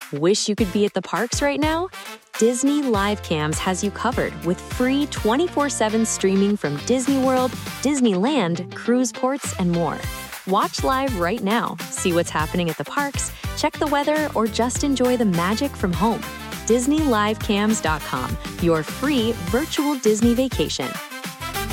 Wish you could be at the parks right now? Disney Live Cams has you covered with free 24/7 streaming from Disney World, Disneyland, cruise ports, and more. Watch live right now, see what's happening at the parks, check the weather, or just enjoy the magic from home. DisneyLiveCams.com, your free virtual Disney vacation.